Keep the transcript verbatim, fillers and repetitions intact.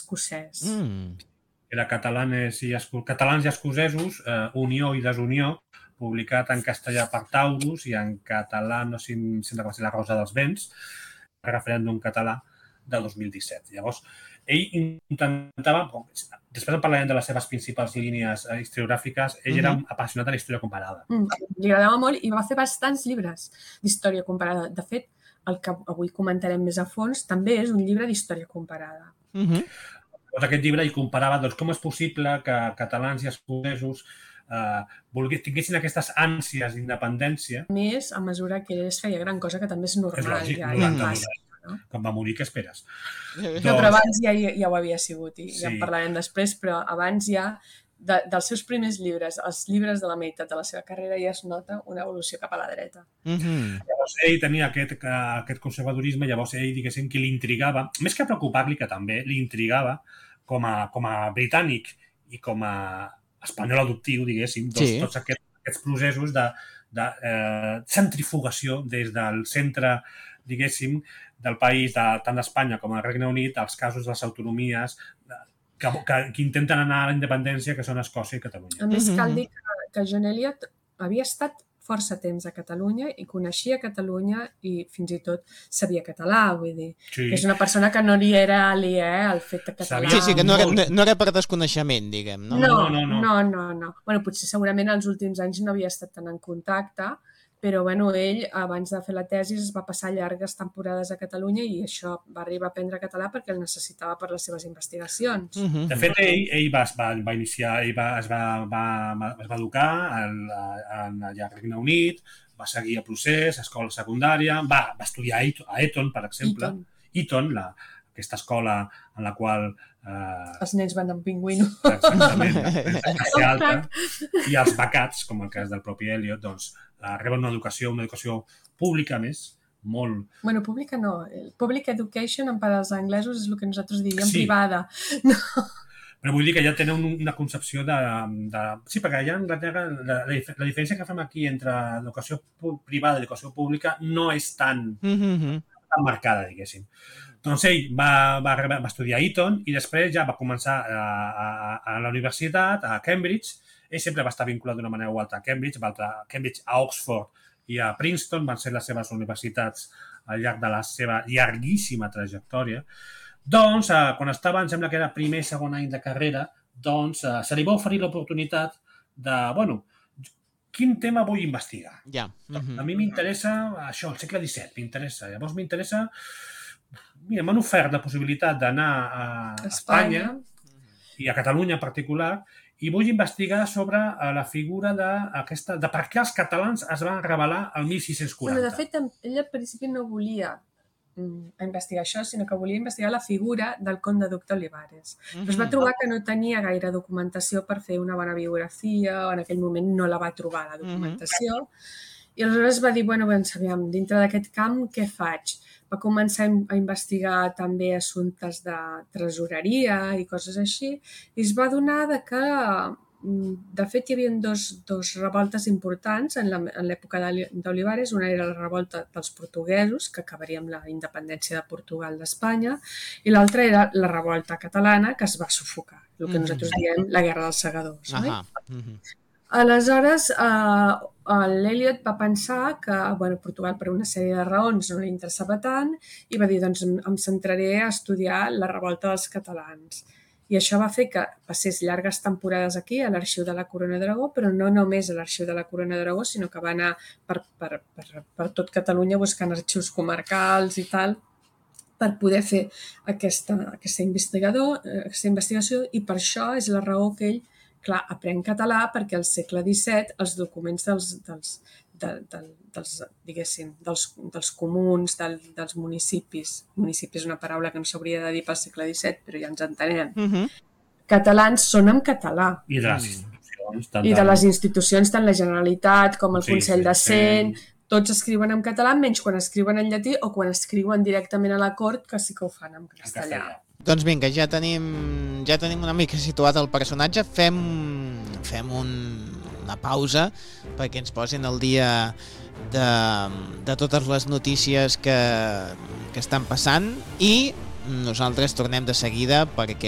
escocès. Mm. Era Catalanes i Esco... Catalans i Escocesos, eh, Unió i Desunió, publicat en castellà per Taurus i en català, no sé si sembla que va ser La Rosa dels Vents, referèndum català de dos mil disset. Llavors, ell intentava, després en parlarem de les seves principals línies historiogràfiques, ell uh-huh. era apassionat de la història comparada. Mm, li agradava molt i va fer bastants llibres d'història comparada. De fet, el que avui comentarem més a fons també és un llibre d'història comparada. Uh-huh. Llavors, aquest llibre hi comparava doncs, com és possible que catalans i escocesos Uh, volgués, tinguessin aquestes ànsies d'independència. A més, a mesura que ell es feia gran, cosa que també és normal. És lògic, ja, noranta, ja no? Quan va morir, què esperes? No, però abans ja, ja ho havia sigut i sí. Ja en parlarem després, però abans ja, de, dels seus primers llibres, els llibres de la meitat de la seva carrera, ja es nota una evolució cap a la dreta. Mm-hmm. Llavors, ell tenia aquest, aquest conservadorisme, llavors ell, diguéssim, que li intrigava, més que preocupar-li, que també li intrigava com a, com a britànic i com a espanyol adoptiu, diguéssim, doncs, sí. Tots aquests, aquests processos de, de eh, centrifugació des del centre, diguéssim, del país, de, tant d'Espanya com del Regne Unit, els casos de les autonomies que, que, que intenten anar a la independència, que són Escòcia i Catalunya. A més, cal dir que, que John Eliot havia estat força temps a Catalunya i coneixia Catalunya i fins i tot sabia català, vull dir. Sí. Que és una persona que no li era aliè al fet de català. Sí, sí, que no era, no era per desconeixement, diguem, no? No, no, no. no, no, no. Bueno, potser segurament els últims anys no havia estat tan en contacte, però bueno, ell, abans de fer la tesi, es va passar llargues temporades a Catalunya i això va arribar a aprendre català perquè el necessitava per les seves investigacions. Uh-huh. De fet, ell, ell va, va, va iniciar, ell va, es, va, va, es va educar en, en, allà al Regne Unit, va seguir el procés, escola secundària, va, va estudiar a Eton, per exemple. Eton, Eton la, aquesta escola en la qual... Eh, els nens van amb pingüino. Exactament. Alta, i els becats, com el cas del propi Eliot, doncs, eh, reben una educació, una educació pública més, molt... Bueno, pública no. El public education, en part dels anglesos, és el que nosaltres diríem sí. Privada. No. Però vull dir que ja tenen una concepció de... de... Sí, perquè allà en Anglaterra la, la, la diferència que fem aquí entre educació privada i educació pública no és tan, mm-hmm. tan marcada, diguéssim. Doncs ell va, va, va estudiar a Eton i després ja va començar a, a, a la universitat, a Cambridge. Ell sempre va estar vinculat d'una manera o altra a Cambridge, va altra, a Cambridge, a Oxford i a Princeton, van ser les seves universitats al llarg de la seva llarguíssima trajectòria. Doncs, eh, quan estava, em sembla que era primer, segon any de carrera, doncs eh, se li va oferir l'oportunitat de, bueno, quin tema vull investigar? Ja. Mm-hmm. A mi m'interessa això, el segle disset, m'interessa. Llavors m'interessa... Mira, m'han ofert la possibilitat d'anar a Espanya, Espanya i a Catalunya en particular i vull investigar sobre la figura de, aquesta, de per què els catalans es van rebel·lar el mil sis-cents quaranta. Bueno, de fet, ell al principi no volia investigar això, sinó que volia investigar la figura del conde duc d'Olivares. Mm-hmm. Però es va trobar que no tenia gaire documentació per fer una bona biografia, o en aquell moment no la va trobar, la documentació, mm-hmm. I aleshores va dir, bueno, doncs, aviam, dintre d'aquest camp, què faig? Va començar a investigar també assumptes de tresoreria i coses així, i es va adonar que, de fet, hi havia dos, dos revoltes importants en l'època d'Olivares. Una era la revolta dels portuguesos, que acabaria amb la independència de Portugal d'Espanya, i l'altra era la revolta catalana, que es va sufocar, el que nosaltres diem la Guerra dels Segadors. Uh-huh. Uh-huh. Aleshores, eh, l'Eliot va pensar que bueno, Portugal per una sèrie de raons no li interessava tant i va dir, doncs em centraré a estudiar la revolta dels catalans. I això va fer que passés llargues temporades aquí a l'Arxiu de la Corona d'Aragó, però no només a l'Arxiu de la Corona d'Aragó, sinó que va anar per, per, per, per tot Catalunya buscant arxius comarcals i tal, per poder fer aquesta, aquesta, investigador, aquesta investigació, i per això és la raó que ell clar, aprèn català perquè al segle disset els documents dels, dels, de, de, dels, diguéssim, dels, dels comuns, del, dels municipis, municipi és una paraula que no s'hauria de dir pel segle disset, però ja ens entenem, uh-huh. Catalans són en català. I de les institucions. Tant I de les institucions, tant la Generalitat com el sí, Consell sí, de Cent, sí. Tots escriuen en català, menys quan escriuen en llatí o quan escriuen directament a la cort, que sí que ho fan en castellà. Doncs vinga, ja tenim, ja tenim una mica situat el personatge. Fem, fem un, una pausa perquè ens posin al dia de, de totes les notícies que, que estan passant i nosaltres tornem de seguida perquè